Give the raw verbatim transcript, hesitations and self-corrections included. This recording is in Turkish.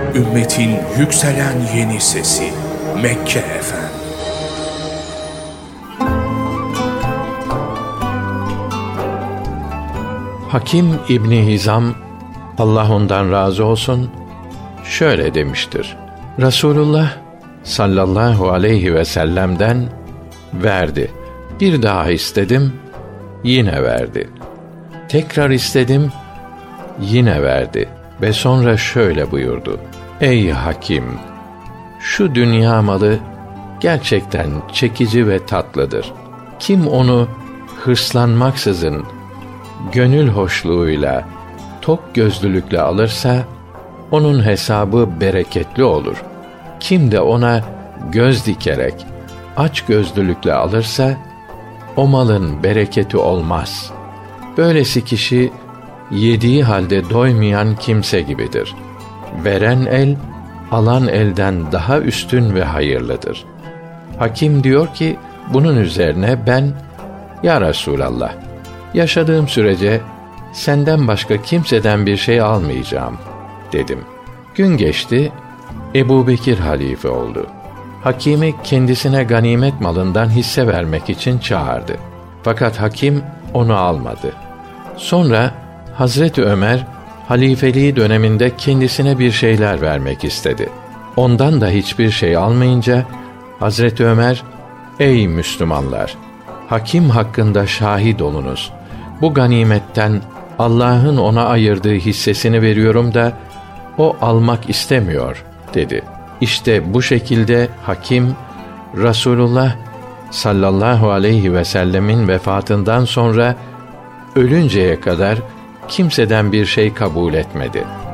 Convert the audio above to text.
Ümmetin yükselen yeni sesi Mekke Efem. Hakim İbni Hizam, Allah ondan razı olsun, şöyle demiştir: Resulullah sallallahu aleyhi ve sellem'den verdi. Bir daha istedim, yine verdi. Tekrar istedim, yine verdi. Ve sonra şöyle buyurdu: Ey Hakim! Şu dünya malı gerçekten çekici ve tatlıdır. Kim onu hırslanmaksızın, gönül hoşluğuyla, tok gözlülükle alırsa, onun hesabı bereketli olur. Kim de ona göz dikerek, aç gözlülükle alırsa, o malın bereketi olmaz. Böylesi kişi, yediği halde doymayan kimse gibidir. Veren el, alan elden daha üstün ve hayırlıdır. Hakim diyor ki, bunun üzerine ben, Ya Resûlallah, yaşadığım sürece senden başka kimseden bir şey almayacağım dedim. Gün geçti, Ebubekir halife oldu. Hakim'i kendisine ganimet malından hisse vermek için çağırdı. Fakat hakim onu almadı. Sonra Hazreti Ömer halifeliği döneminde kendisine bir şeyler vermek istedi. Ondan da hiçbir şey almayınca Hazreti Ömer, ey Müslümanlar, hakim hakkında şahit olunuz. Bu ganimetten Allah'ın ona ayırdığı hissesini veriyorum da o almak istemiyor dedi. İşte bu şekilde hakim, Resulullah sallallahu aleyhi ve sellemin vefatından sonra ölünceye kadar kimseden bir şey kabul etmedi.